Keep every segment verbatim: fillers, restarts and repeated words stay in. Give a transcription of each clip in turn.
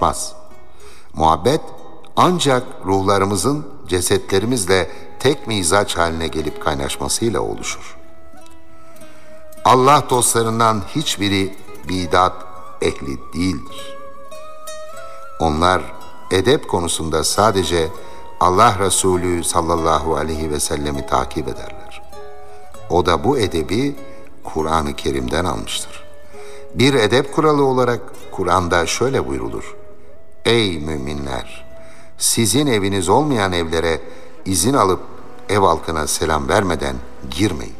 oluşmaz. Muhabbet ancak ruhlarımızın cesetlerimizle tek mizaç haline gelip kaynaşmasıyla oluşur. Allah dostlarından hiçbiri bidat ehli değildir. Onlar edep konusunda sadece Allah Resulü sallallahu aleyhi ve sellemi takip ederler. O da bu edebi Kur'an-ı Kerim'den almıştır. Bir edep kuralı olarak Kur'an'da şöyle buyrulur: Ey müminler! Sizin eviniz olmayan evlere izin alıp ev halkına selam vermeden girmeyin.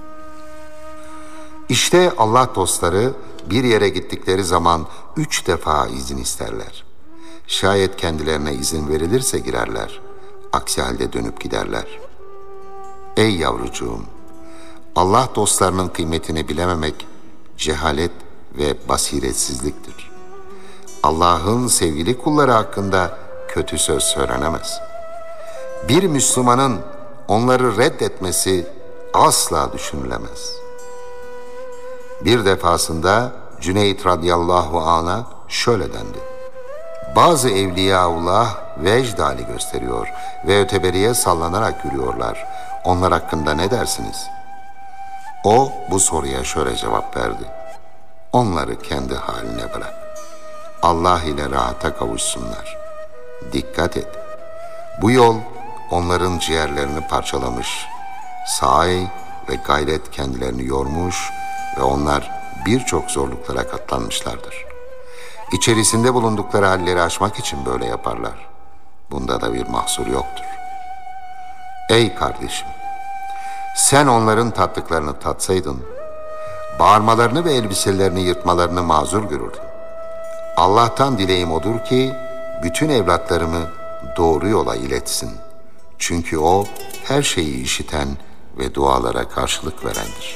İşte Allah dostları bir yere gittikleri zaman üç defa izin isterler. Şayet kendilerine izin verilirse girerler, aksi halde dönüp giderler. Ey yavrucuğum! Allah dostlarının kıymetini bilememek cehalet ve basiretsizliktir. Allah'ın sevgili kulları hakkında kötü söz söylenemez. Bir Müslümanın onları reddetmesi asla düşünülemez. Bir defasında Cüneyt radıyallahu anh'a şöyle dendi: Bazı evliyaullah vecd hali gösteriyor ve öteberiye sallanarak yürüyorlar. Onlar hakkında ne dersiniz? O bu soruya şöyle cevap verdi: Onları kendi haline bırak. Allah ile rahata kavuşsunlar. Dikkat et. Bu yol onların ciğerlerini parçalamış, sahi ve gayret kendilerini yormuş ve onlar birçok zorluklara katlanmışlardır. İçerisinde bulundukları halleri aşmak için böyle yaparlar. Bunda da bir mahsur yoktur. Ey kardeşim! Sen onların tattıklarını tatsaydın, bağırmalarını ve elbiselerini yırtmalarını mazur görürdün. Allah'tan dileğim odur ki, bütün evlatlarımı doğru yola iletsin. Çünkü O, her şeyi işiten ve dualara karşılık verendir.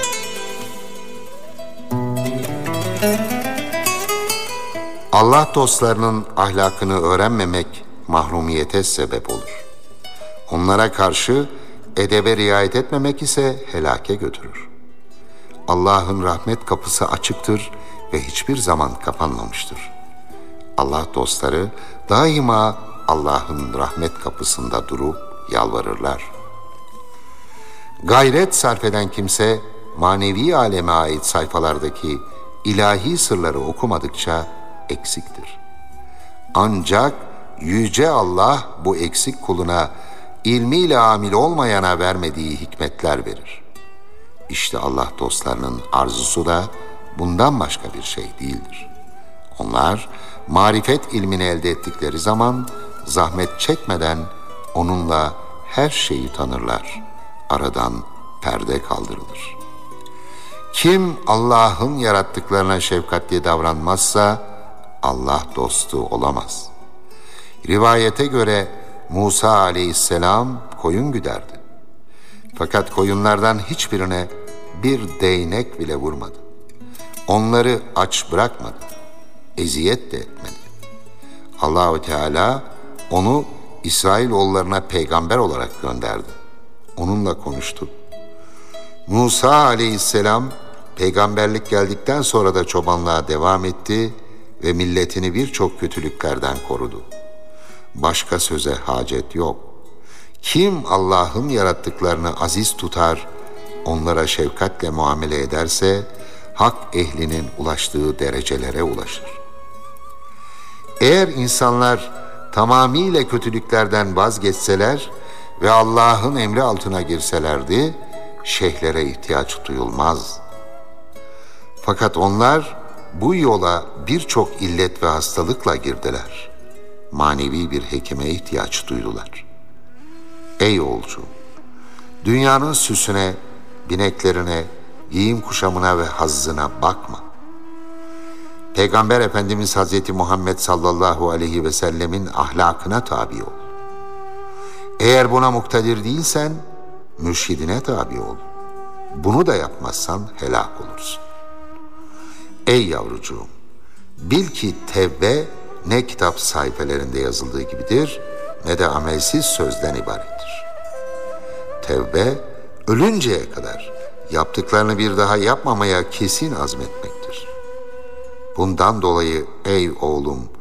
Allah dostlarının ahlakını öğrenmemek mahrumiyete sebep olur. Onlara karşı edebe riayet etmemek ise helake götürür. Allah'ın rahmet kapısı açıktır ve hiçbir zaman kapanmamıştır. Allah dostları daima Allah'ın rahmet kapısında durup yalvarırlar. Gayret sarf eden kimse manevi aleme ait sayfalardaki ilahi sırları okumadıkça eksiktir. Ancak Yüce Allah bu eksik kuluna ilmiyle amil olmayana vermediği hikmetler verir. İşte Allah dostlarının arzusu da bundan başka bir şey değildir. Onlar marifet ilmini elde ettikleri zaman zahmet çekmeden onunla her şeyi tanırlar. Aradan perde kaldırılır. Kim Allah'ın yarattıklarına şefkatli davranmazsa Allah dostu olamaz. Rivayete göre Musa aleyhisselam koyun güderdi. Fakat koyunlardan hiçbirine bir değnek bile vurmadı. Onları aç bırakmadı. Eziyet de etmedi. Allah-u Teala onu İsrailoğullarına peygamber olarak gönderdi. Onunla konuştu. Musa aleyhisselam peygamberlik geldikten sonra da çobanlığa devam etti ve milletini birçok kötülüklerden korudu. Başka söze hacet yok. Kim Allah'ın yarattıklarını aziz tutar, onlara şefkatle muamele ederse, hak ehlinin ulaştığı derecelere ulaşır. Eğer insanlar tamamıyla kötülüklerden vazgeçseler ve Allah'ın emri altına girselerdi, şeyhlere ihtiyaç duyulmaz. Fakat onlar bu yola birçok illet ve hastalıkla girdiler. Manevi bir hekime ihtiyaç duydular. Ey yolcu! Dünyanın süsüne, bineklerine, giyim kuşamına ve hazzına bakma. Peygamber Efendimiz Hazreti Muhammed sallallahu aleyhi ve sellemin ahlakına tabi ol. Eğer buna muktedir değilsen, mürşidine tabi ol. Bunu da yapmazsan helak olursun. Ey yavrucuğum! Bil ki tevbe ne kitap sayfelerinde yazıldığı gibidir, ne de amelsiz sözden ibarettir. Tevbe, ölünceye kadar yaptıklarını bir daha yapmamaya kesin azmetmektir. Bundan dolayı ey oğlum,